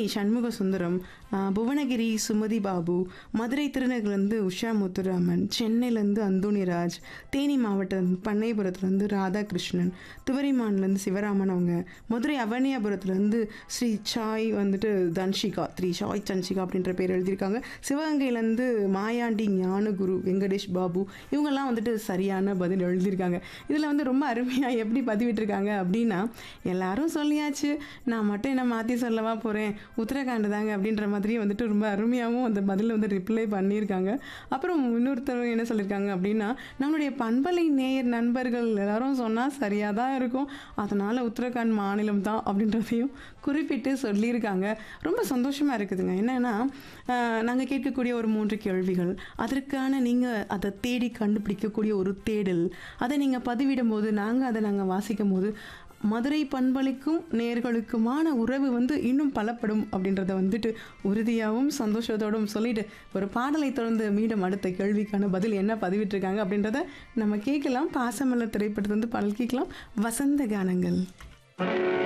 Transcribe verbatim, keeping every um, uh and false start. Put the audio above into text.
சண்முக சுந்தரம், அ புவனகிரி சுமதி பாபு, மதுரை திருநகர்லேருந்து உஷா முத்துராமன், சென்னையிலேருந்து அந்தோணிராஜ், தேனி மாவட்டம் பண்ணைபுரத்துலேருந்து ராதாகிருஷ்ணன், துவரிமான்லேருந்து சிவராமன் அவங்க, மதுரை அவனியாபுரத்துலேருந்து ஸ்ரீ சாய் வந்துட்டு தன்ஷிகா, த்ரீ சாய் தன்ஷிகா அப்படின்ற பேர் எழுதியிருக்காங்க. சிவகங்கையிலேருந்து மாயாண்டி ஞானகுரு, வெங்கடேஷ் பாபு இவங்கெல்லாம் வந்துட்டு சரியான பதில் எழுதியிருக்காங்க. இதில் வந்து ரொம்ப அருமையாக எப்படி பதிவிட்டிருக்காங்க அப்படின்னா, எல்லாரும் சொல்லியாச்சு, நான் மட்டும் என்ன மாற்றி சொல்லவா போகிறேன், உத்தரகாண்ட் தாங்க அப்படின்ற மாதிரி வந்துட்டு ரொம்ப அருமையாகவும் அந்த பதில் வந்து ரிப்ளை பண்ணியிருக்காங்க. அப்புறம் இன்னொருத்தர் என்ன சொல்லியிருக்காங்க அப்படின்னா, நம்மளுடைய பண்பலை நேயர் நண்பர்கள் எல்லாரும் சொன்னால் சரியாக தான் இருக்கும், அதனால் உத்தரகாண்ட் மாநிலம் தான் அப்படின்றதையும் குறிப்பிட்டு சொல்லியிருக்காங்க. ரொம்ப சந்தோஷமாக இருக்குதுங்க. என்னென்னா, நாங்கள் கேட்கக்கூடிய ஒரு மூன்று கேள்விகள், அதற்கான நீங்கள் அதை தேடி கண்டுபிடிக்கக்கூடிய ஒரு தேடல், அதை நீங்கள் பதிவிடும் போது நாங்கள் அதை நாங்கள் வாசிக்கும் போது மதுரை பண்பலைக்கும் நேர்களுக்குமான உறவு வந்து இன்னும் பலப்படும் அப்படின்றத வந்துட்டு உறுதியாகவும் சந்தோஷத்தோடும் சொல்லிட்டு, ஒரு பாடலை தொடர்ந்து மீண்டும் அடுத்த கேள்விக்கான பதில் என்ன பதிவிட்டிருக்காங்க அப்படின்றத நம்ம கேட்கலாம். பாசமலர் திரைப்படத்தை வந்து பாடல் கேட்கலாம். வசந்த கானங்கள்.